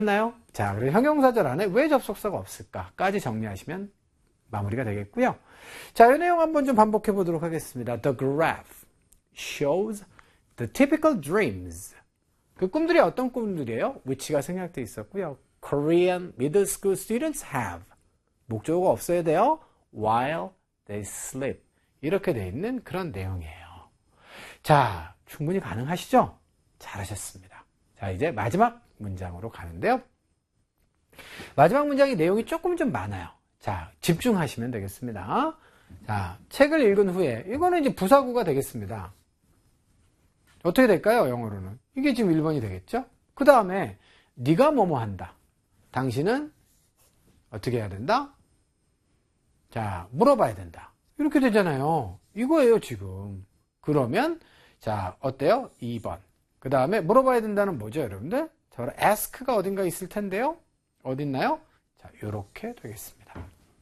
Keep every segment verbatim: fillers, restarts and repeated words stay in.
나요? 자, 그래서 형용사절 안에 왜 접속사가 없을까까지 정리하시면 마무리가 되겠고요. 자, 이 내용 한번 좀 반복해 보도록 하겠습니다. The graph shows the typical dreams. 그 꿈들이 어떤 꿈들이에요? which가 생략되어 있었고요. Korean middle school students have. 목적어가 없어야 돼요. while they sleep. 이렇게 되어 있는 그런 내용이에요. 자, 충분히 가능하시죠? 잘하셨습니다. 자, 이제 마지막 문장으로 가는데요. 마지막 문장이 내용이 조금 좀 많아요. 자, 집중하시면 되겠습니다. 자, 책을 읽은 후에 이거는 이제 부사구가 되겠습니다. 어떻게 될까요? 영어로는. 이게 지금 일 번이 되겠죠? 그 다음에 네가 뭐뭐 한다. 당신은 어떻게 해야 된다? 자, 물어봐야 된다. 이렇게 되잖아요. 이거예요, 지금. 그러면 자, 어때요? 이 번. 그 다음에 물어봐야 된다는 뭐죠, 여러분들? 자, ask가 어딘가 있을 텐데요. 어디 있나요? 자, 요렇게 되겠습니다.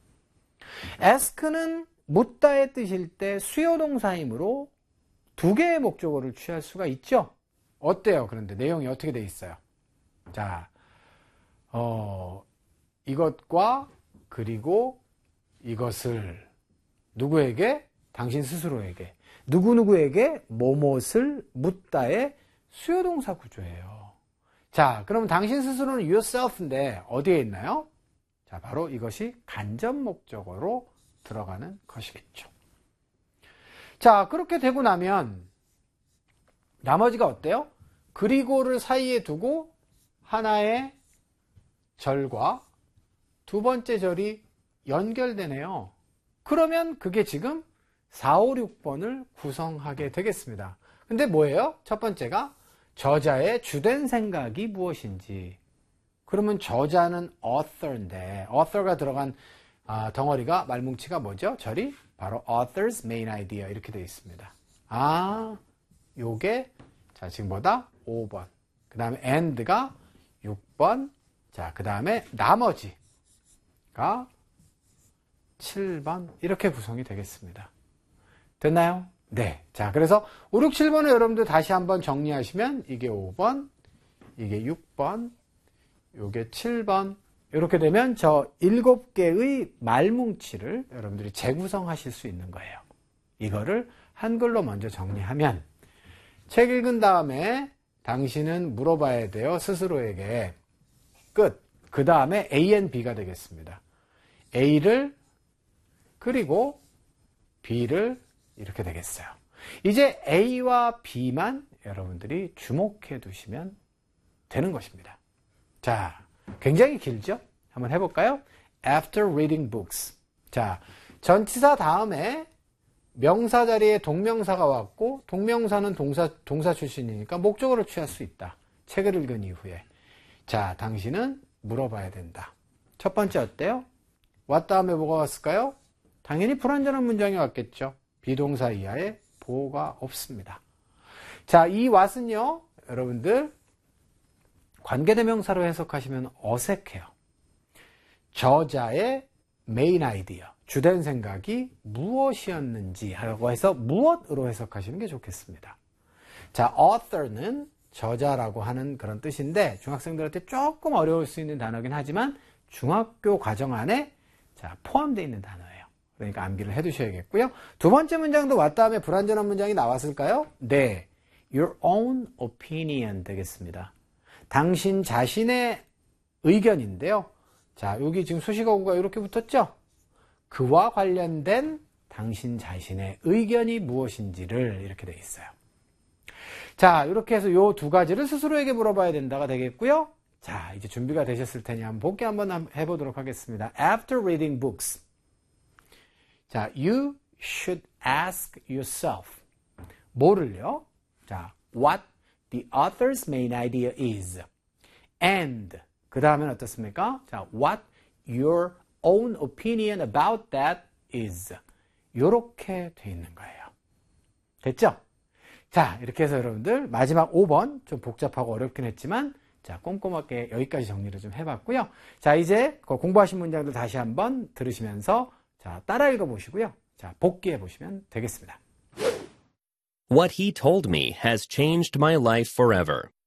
ask는 묻다의 뜻일 때 수요동사이므로 두 개의 목적어를 취할 수가 있죠. 어때요? 그런데 내용이 어떻게 돼 있어요? 자, 어, 이것과 그리고 이것을 누구에게? 당신 스스로에게. 누구누구에게 뭐뭇을 묻다의 수요동사 구조예요. 자, 그러면 당신 스스로는 yourself인데 어디에 있나요? 자, 바로 이것이 간접 목적어로 들어가는 것이겠죠. 자, 그렇게 되고 나면 나머지가 어때요? 그리고를 사이에 두고 하나의 절과 두 번째 절이 연결되네요. 그러면 그게 지금 사, 오, 육 번을 구성하게 되겠습니다. 근데 뭐예요? 첫 번째가 저자의 주된 생각이 무엇인지. 그러면 저자는 author인데 author가 들어간 아, 덩어리가 말뭉치가 뭐죠? 절이 바로 author's main idea 이렇게 되어 있습니다. 아, 요게 자 지금 뭐다? 오 번. 그 다음에 and가 육 번. 자, 그 다음에 나머지가 칠 번 이렇게 구성이 되겠습니다. 됐나요? 네. 자, 그래서 오, 육, 칠 번을 여러분들 다시 한번 정리하시면 이게 오 번, 이게 육 번, 이게 칠 번 이렇게 되면 저 일곱 개의 말뭉치를 여러분들이 재구성하실 수 있는 거예요. 이거를 한글로 먼저 정리하면 책 읽은 다음에 당신은 물어봐야 돼요. 스스로에게. 끝. 그 다음에 A and B가 되겠습니다. A를 그리고 B를 이렇게 되겠어요. 이제 A와 B만 여러분들이 주목해 두시면 되는 것입니다. 자, 굉장히 길죠? 한번 해볼까요? After reading books. 자, 전치사 다음에 명사 자리에 동명사가 왔고 동명사는 동사, 동사 출신이니까 목적어를 취할 수 있다. 책을 읽은 이후에. 자, 당신은 물어봐야 된다. 첫 번째 어때요? what 다음에 뭐가 왔을까요? 당연히 불완전한 문장이 왔겠죠. 비동사 이하에 보호가 없습니다. 자, 이 what은요, 여러분들 관계대명사로 해석하시면 어색해요. 저자의 메인 아이디어, 주된 생각이 무엇이었는지 하고 해서 무엇으로 해석하시는 게 좋겠습니다. 자, author는 저자라고 하는 그런 뜻인데 중학생들한테 조금 어려울 수 있는 단어긴 하지만 중학교 과정 안에 자, 포함되어 있는 단어예요. 그러니까 암기를 해두셔야겠고요. 두 번째 문장도 왔 다음에 불완전한 문장이 나왔을까요? 네, your own opinion 되겠습니다. 당신 자신의 의견인데요. 자, 여기 지금 수식어구가 이렇게 붙었죠? 그와 관련된 당신 자신의 의견이 무엇인지를 이렇게 되어 있어요. 자, 이렇게 해서 이 두 가지를 스스로에게 물어봐야 된다가 되겠고요. 자, 이제 준비가 되셨을 테니 한번 복기 한번 해보도록 하겠습니다. After reading books. 자, you should ask yourself. 뭐를요? 자, what the author's main idea is. And 그 다음엔 어떻습니까? 자, what your own opinion about that is. 요렇게 돼 있는 거예요. 됐죠? 자, 이렇게 해서 여러분들 마지막 오 번 좀 복잡하고 어렵긴 했지만 자, 꼼꼼하게 여기까지 정리를 좀 해봤고요. 자, 이제 공부하신 문장들 다시 한번 들으시면서 자, 따라 읽어보시고요. 자, 복기해 보시면 되겠습니다. What he told me has changed my life forever.